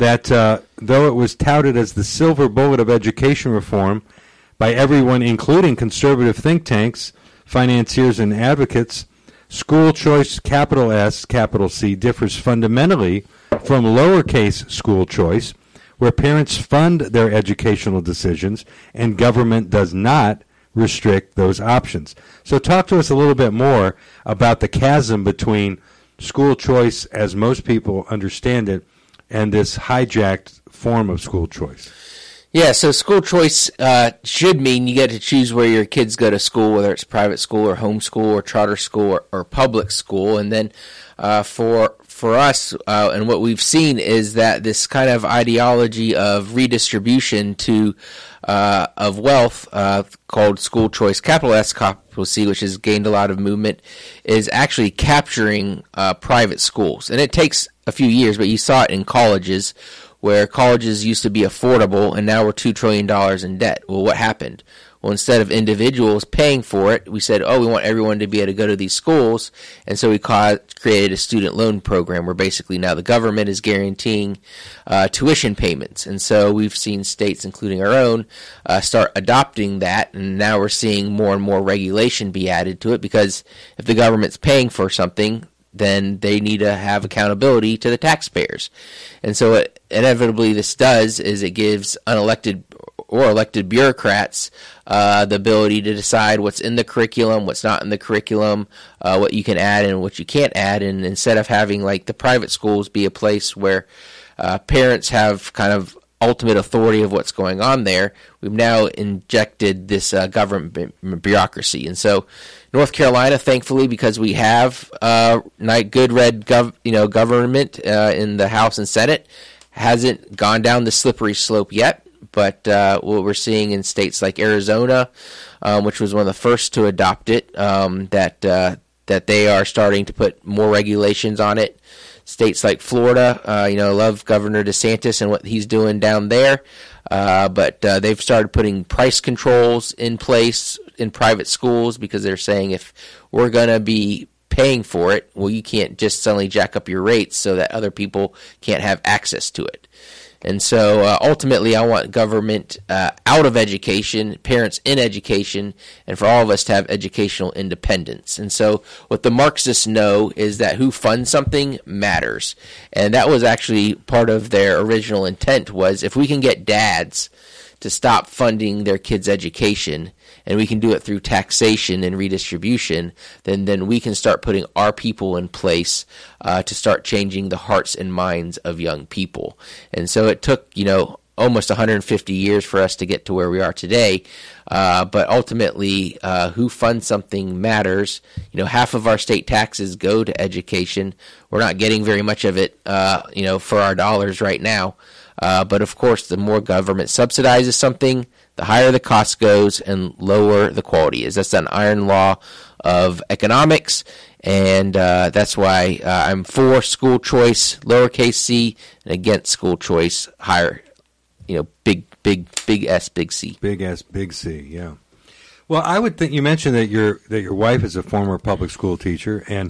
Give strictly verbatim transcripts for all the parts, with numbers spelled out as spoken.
that uh, though it was touted as the silver bullet of education reform by everyone, including conservative think tanks, financiers, and advocates, school choice, capital S, capital C, differs fundamentally from lowercase school choice, where parents fund their educational decisions and government does not restrict those options. So talk to us a little bit more about the chasm between school choice, as most people understand it, and this hijacked form of school choice. Yeah, so school choice uh, should mean you get to choose where your kids go to school, whether it's private school or homeschool or charter school or, or public school. And then uh, for for us, uh, and what we've seen is that this kind of ideology of redistribution to uh, of wealth uh, called school choice, capital S, capital C, which has gained a lot of movement, is actually capturing uh, private schools. And it takes a few years, but you saw it in colleges, where colleges used to be affordable, and now we're two trillion dollars in debt. Well, what happened? Well, instead of individuals paying for it, we said, oh, we want everyone to be able to go to these schools, and so we ca- created a student loan program where basically now the government is guaranteeing uh, tuition payments. And so we've seen states, including our own, uh, start adopting that, and now we're seeing more and more regulation be added to it, because if the government's paying for something, then they need to have accountability to the taxpayers. And so what inevitably this does is it gives unelected or elected bureaucrats uh, the ability to decide what's in the curriculum, what's not in the curriculum, uh, what you can add and what you can't add. And instead of having like the private schools be a place where uh, parents have kind of ultimate authority of what's going on there, we've now injected this uh, government bureaucracy. And so North Carolina, thankfully, because we have uh, good red gov- you know, government uh, in the House and Senate, hasn't gone down the slippery slope yet. But uh, what we're seeing in states like Arizona, um, which was one of the first to adopt it, um, that uh, that they are starting to put more regulations on it. States like Florida, uh, you know, love Governor DeSantis and what he's doing down there, uh, but uh, they've started putting price controls in place in private schools, because they're saying if we're going to be paying for it, well, you can't just suddenly jack up your rates so that other people can't have access to it. And so uh, ultimately, I want government uh, out of education, parents in education, and for all of us to have educational independence. And so what the Marxists know is that who funds something matters. And that was actually part of their original intent, was if we can get dads to stop funding their kids' education, and we can do it through taxation and redistribution, then then we can start putting our people in place uh, to start changing the hearts and minds of young people. And so it took, you know, almost one hundred fifty years for us to get to where we are today. Uh, but ultimately, uh, who funds something matters. You know, half of our state taxes go to education. We're not getting very much of it, uh, you know, for our dollars right now. Uh, but of course, the more government subsidizes something, the higher the cost goes and lower the quality is. That's an iron law of economics, and uh, that's why uh, I'm for school choice, lowercase c, and against school choice, higher, you know, big, big, big S, big C. Big S, big C, yeah. Well, I would think you mentioned that your that your wife is a former public school teacher, and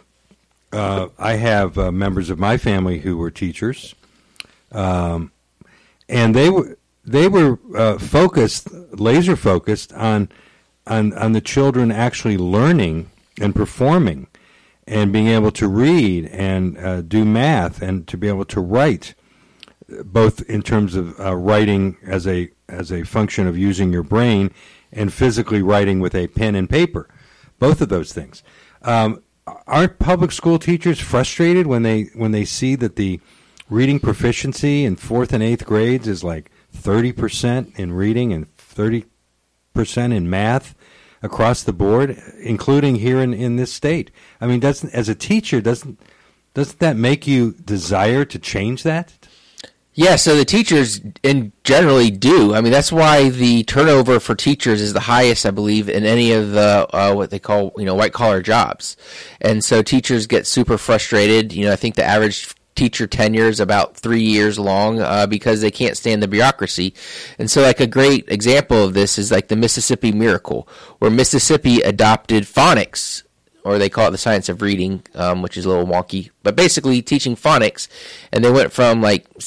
uh, I have uh, members of my family who were teachers. Um, and they were they were uh, focused, laser focused on on on the children actually learning and performing, and being able to read and uh, do math and to be able to write, both in terms of uh, writing as a as a function of using your brain, and physically writing with a pen and paper, both of those things. Um, aren't public school teachers frustrated when they when they see that the reading proficiency in fourth and eighth grades is like thirty percent in reading and thirty percent in math across the board, including here in, in this state? I mean, doesn't as a teacher, doesn't doesn't that make you desire to change that? Yeah, so the teachers in generally do. I mean, that's why the turnover for teachers is the highest, I believe, in any of the uh, what they call, you know, white collar jobs. And so teachers get super frustrated. You know, I think the average teacher tenure is about three years long uh, because they can't stand the bureaucracy. And so like a great example of this is like the Mississippi Miracle, where Mississippi adopted phonics, or they call it the science of reading, um, which is a little wonky, but basically teaching phonics. And they went from like